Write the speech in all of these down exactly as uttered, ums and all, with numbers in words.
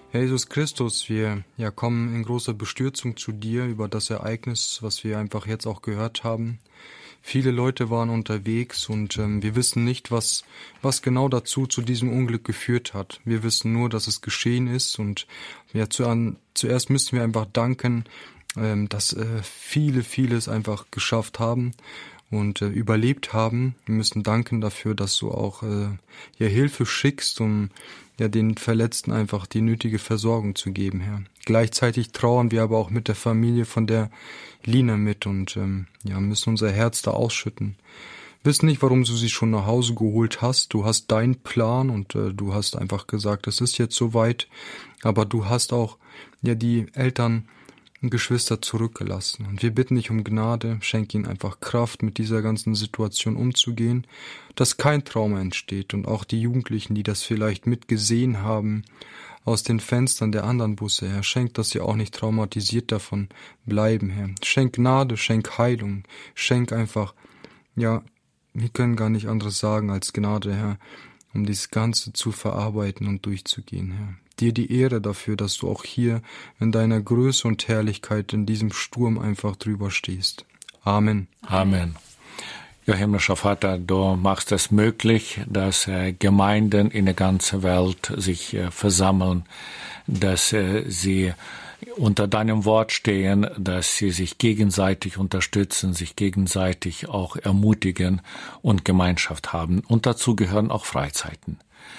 Herr Jesus Christus, wir ja, kommen in großer Bestürzung zu dir über das Ereignis, was wir einfach jetzt auch gehört haben. Viele Leute waren unterwegs und ähm, wir wissen nicht, was, was genau dazu zu diesem Unglück geführt hat. Wir wissen nur, dass es geschehen ist und ja, zu, an, zuerst müssen wir einfach danken, ähm, dass äh, viele, vieles einfach geschafft haben und äh, überlebt haben. Wir müssen danken dafür, dass du auch äh, ja, Hilfe schickst, um ja den Verletzten einfach die nötige Versorgung zu geben, Herr. Gleichzeitig trauern wir aber auch mit der Familie von der Lina mit und ähm, ja müssen unser Herz da ausschütten. Wissen nicht, warum du sie schon nach Hause geholt hast. Du hast deinen Plan und äh, du hast einfach gesagt, es ist jetzt soweit. Aber du hast auch ja die Eltern und Geschwister zurückgelassen. Und wir bitten dich um Gnade, schenk ihnen einfach Kraft, mit dieser ganzen Situation umzugehen, dass kein Trauma entsteht und auch die Jugendlichen, die das vielleicht mitgesehen haben, aus den Fenstern der anderen Busse, Herr, schenk, dass sie auch nicht traumatisiert davon bleiben, Herr. Schenk Gnade, schenk Heilung, schenk einfach, ja, wir können gar nicht anderes sagen als Gnade, Herr, um dieses Ganze zu verarbeiten und durchzugehen, Herr. Dir die Ehre dafür, dass du auch hier in deiner Größe und Herrlichkeit in diesem Sturm einfach drüber stehst. Amen. Amen. Ja, himmlischer Vater, du machst es möglich, dass äh, Gemeinden in der ganzen Welt sich äh, versammeln, dass äh, sie unter deinem Wort stehen, dass sie sich gegenseitig unterstützen, sich gegenseitig auch ermutigen und Gemeinschaft haben. Und dazu gehören auch Freizeiten.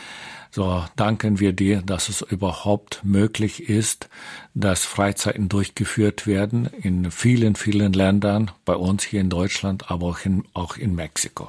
So danken wir dir, dass es überhaupt möglich ist, dass Freizeiten durchgeführt werden in vielen, vielen Ländern, bei uns hier in Deutschland, aber auch in, auch in Mexiko.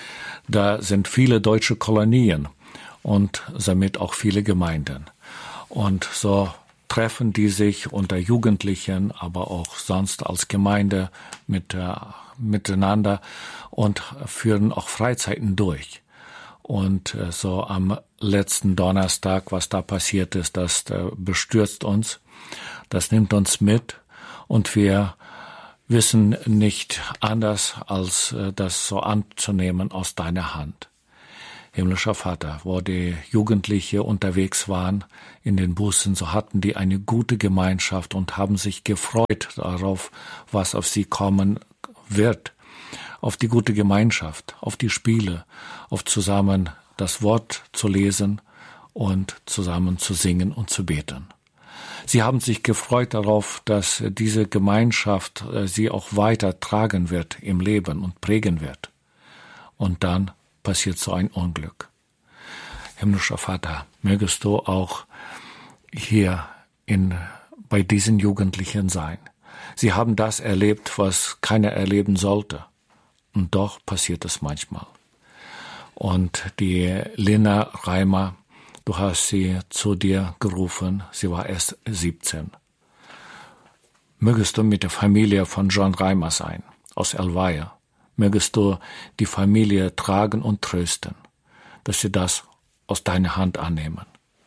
Da sind viele deutsche Kolonien und somit auch viele Gemeinden. Und so treffen die sich unter Jugendlichen, aber auch sonst als Gemeinde mit, äh, miteinander und führen auch Freizeiten durch. Und äh, so am letzten Donnerstag, was da passiert ist, das äh, bestürzt uns, das nimmt uns mit und wir wissen nicht anders, als äh, das so anzunehmen aus deiner Hand. Himmlischer Vater, wo die Jugendliche unterwegs waren in den Bussen, so hatten die eine gute Gemeinschaft und haben sich gefreut darauf, was auf sie kommen wird. Auf die gute Gemeinschaft, auf die Spiele, auf zusammen das Wort zu lesen und zusammen zu singen und zu beten. Sie haben sich gefreut darauf, dass diese Gemeinschaft sie auch weiter tragen wird im Leben und prägen wird. Und dann passiert so ein Unglück. Himmlischer Vater, mögest du auch hier in, bei diesen Jugendlichen sein. Sie haben das erlebt, was keiner erleben sollte. Und doch passiert es manchmal. Und die Lina Reimer, du hast sie zu dir gerufen, sie war erst siebzehn. Mögest du mit der Familie von John Reimer sein, aus Elweier. Mögest du die Familie tragen und trösten, dass sie das aus deiner Hand annehmen.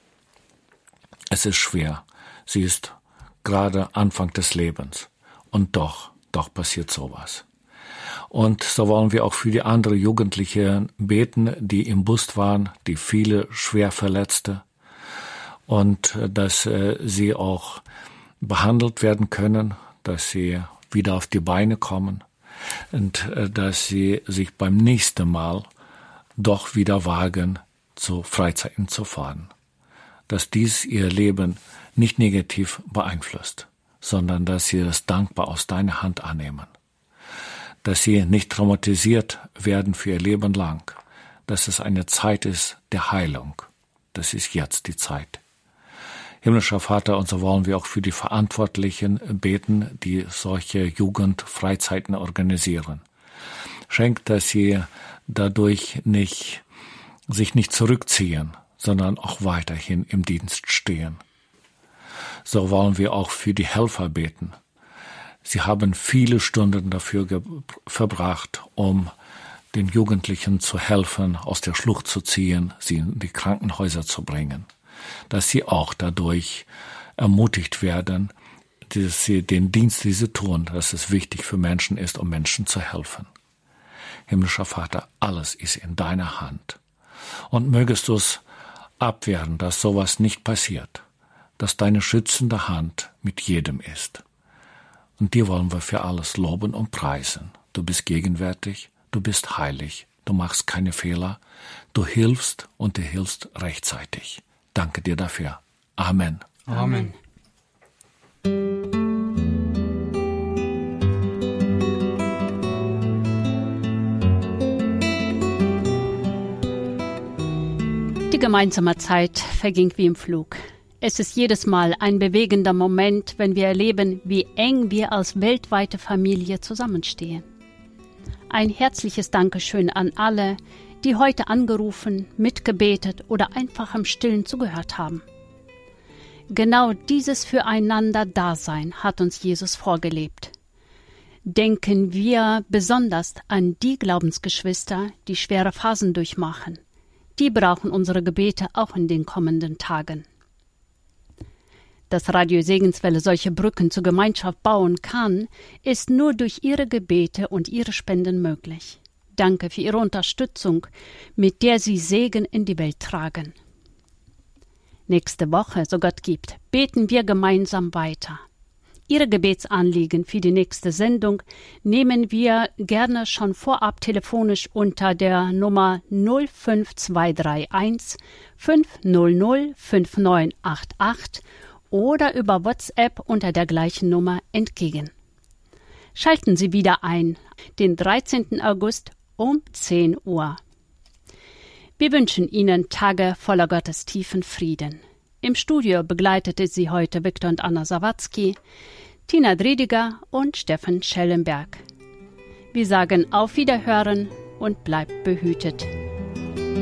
Es ist schwer, sie ist gerade Anfang des Lebens. Und doch, doch passiert sowas. Und so wollen wir auch für die anderen Jugendlichen beten, die im Bus waren, die viele schwer Verletzte, und dass äh, sie auch behandelt werden können, dass sie wieder auf die Beine kommen und äh, dass sie sich beim nächsten Mal doch wieder wagen, zu Freizeiten zu fahren. Dass dies ihr Leben nicht negativ beeinflusst, sondern dass sie es dankbar aus deiner Hand annehmen. Dass sie nicht traumatisiert werden für ihr Leben lang, dass es eine Zeit ist der Heilung. Das ist jetzt die Zeit. Himmlischer Vater, und so wollen wir auch für die Verantwortlichen beten, die solche Jugendfreizeiten organisieren. Schenkt, dass sie dadurch nicht, sich nicht zurückziehen, sondern auch weiterhin im Dienst stehen. So wollen wir auch für die Helfer beten. Sie haben viele Stunden dafür ge- verbracht, um den Jugendlichen zu helfen, aus der Schlucht zu ziehen, sie in die Krankenhäuser zu bringen. Dass sie auch dadurch ermutigt werden, dass sie den Dienst, den sie tun, dass es wichtig für Menschen ist, um Menschen zu helfen. Himmlischer Vater, alles ist in deiner Hand. Und mögest du es abwehren, dass sowas nicht passiert. dass deine schützende Hand mit jedem ist. Und dir wollen wir für alles loben und preisen. Du bist gegenwärtig, du bist heilig, du machst keine Fehler, du hilfst und du hilfst rechtzeitig. Danke dir dafür. Amen. Amen. Die gemeinsame Zeit verging wie im Flug. Es ist jedes Mal ein bewegender Moment, wenn wir erleben, wie eng wir als weltweite Familie zusammenstehen. Ein herzliches Dankeschön an alle, die heute angerufen, mitgebetet oder einfach im Stillen zugehört haben. Genau dieses Füreinander-Dasein hat uns Jesus vorgelebt. Denken wir besonders an die Glaubensgeschwister, die schwere Phasen durchmachen. Die brauchen unsere Gebete auch in den kommenden Tagen. Dass Radio Segenswelle solche Brücken zur Gemeinschaft bauen kann, ist nur durch Ihre Gebete und Ihre Spenden möglich. Danke für Ihre Unterstützung, mit der Sie Segen in die Welt tragen. Nächste Woche, so Gott gibt, beten wir gemeinsam weiter. Ihre Gebetsanliegen für die nächste Sendung nehmen wir gerne schon vorab telefonisch unter der Nummer null fünf zwei drei eins fünf null null fünf neun acht acht oder über WhatsApp unter der gleichen Nummer entgegen. Schalten Sie wieder ein, den dreizehnten August um zehn Uhr. Wir wünschen Ihnen Tage voller Gottes tiefen Frieden. Im Studio begleitete Sie heute Viktor und Anna Sawatzki, Tina Driediger und Steffen Schellenberg. Wir sagen auf Wiederhören und bleibt behütet.